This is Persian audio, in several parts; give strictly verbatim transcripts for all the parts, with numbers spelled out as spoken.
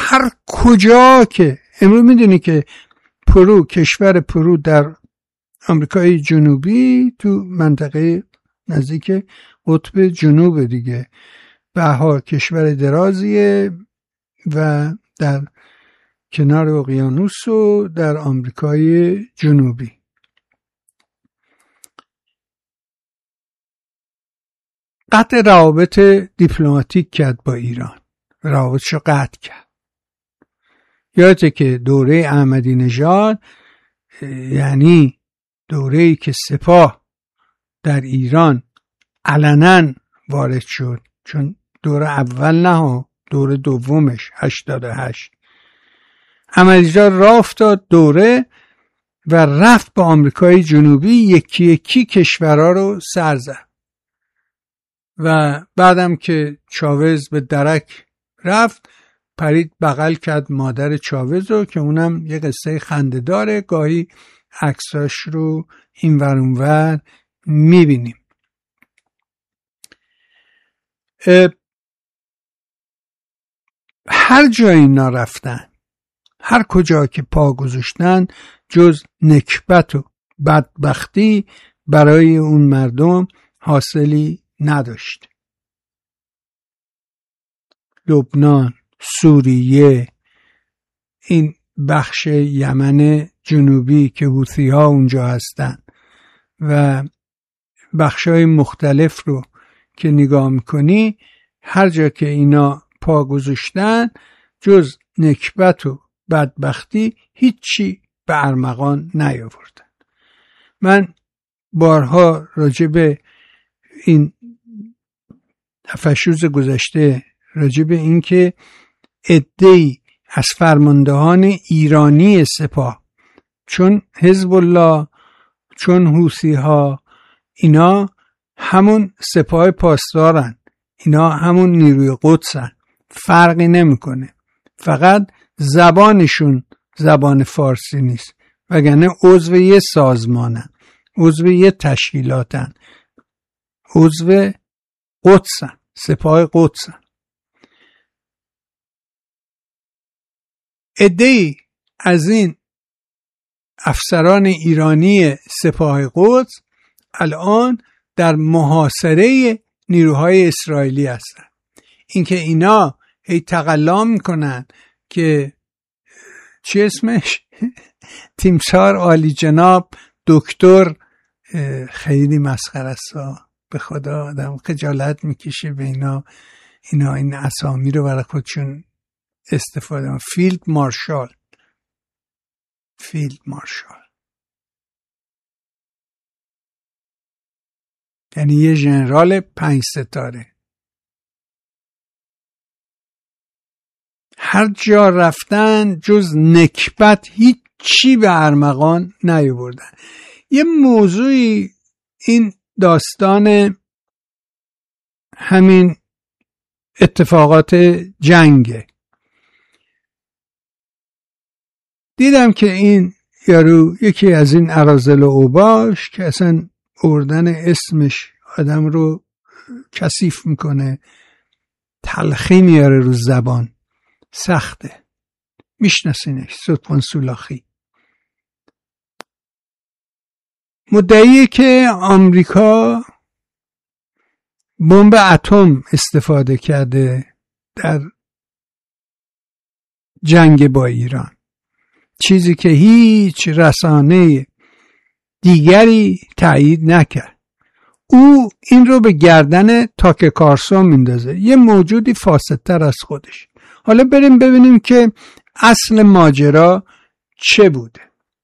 هر کجا که امروز میدونی که پرو، کشور پرو در آمریکای جنوبی تو منطقه نزدیک قطب جنوب دیگه، بها کشور درازیه و در کنار اقیانوس و در آمریکای جنوبی. قطع روابط دیپلماتیک کرد با ایران، روابطشو قطع کرد. یادته که دوره احمدی نژاد، یعنی دوره‌ای که سپاه در ایران علنا وارد شد، چون دوره اول نه، دوره دومش هشتاد و هشت، احمدی نژاد راه افتاد دوره و رفت به آمریکای جنوبی یکی یکی کشورها رو سر زد و بعدم که چاوز به درک رفت پرید بغل کرد مادر چاوز رو که اونم یه قصه خنده داره، گاهی عکساش رو این ور اون ور میبینیم. هر جا اینا رفتن، هر کجا که پا گذاشتن، جز نکبت و بدبختی برای اون مردم حاصلی نداشت. لبنان، سوریه، این بخش یمن جنوبی که حوثی ها اونجا هستن و بخشای مختلف رو که نگاه میکنی، هر جا که اینا پا گذاشتن جز نکبت و بدبختی هیچی به ارمغان نیاوردن. من بارها راجع به این هفت گذشته راجع به این که عده‌ای از فرماندهان ایرانی سپاه، چون حزب الله، چون حوثی ها، اینا همون سپاه پاسدارن، اینا همون نیروی قدسن، فرقی نمیکنه، فقط زبانشون زبان فارسی نیست، وگرنه عضو یه سازمانن، عضو یه تشکیلاتن، عضو قدسن، سپاه قدسن. عده‌ای از این افسران ایرانی سپاه قدس الان در محاصره نیروهای اسرائیلی هستن. اینکه اینا هی تقلا میکنن که چی اسمش تیمسار عالی جناب دکتر، خیلی مسخره است، به خدا آدم خجالت میکشه به اینا اینا این اسامی رو برای خودشون استفاده من. فیلد مارشال، فیلد مارشال یعنی یه ژنرال پنج ستاره. هر جا رفتن جز نکبت هیچی به ارمغان نیاوردن. یه موضوعی این داستان همین اتفاقات جنگه. دیدم که این یارو یکی از این اراذل و اوباش که اصلا آوردن اسمش آدم رو کثیف میکنه، تلخی میاره رو زبان، سخته، میشناسینش، ستوان سولاخی، مدعیه که آمریکا بمب اتم استفاده کرده در جنگ با ایران، چیزی که هیچ رسانه دیگری تایید نکرد. او این رو به گردن تاکر کارلسون میندازه، یه موجودی فاسدتر از خودش. حالا بریم ببینیم که اصل ماجرا چه بوده.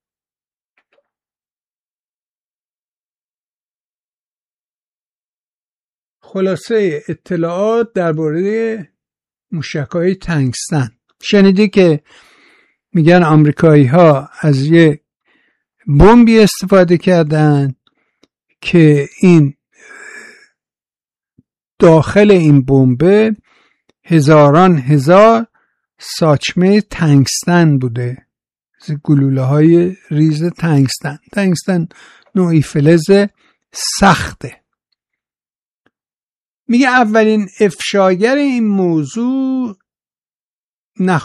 خلاصه اطلاعات درباره موشک‌های تنگستن. شنیدی که میگن آمریکایی ها از یه بمبی استفاده کردن که این داخل این بمب هزاران هزار ساچمه تنگستن بوده، گلوله های ریز تنگستن. تنگستن نوعی فلز سخته. میگه اولین افشاگر این موضوع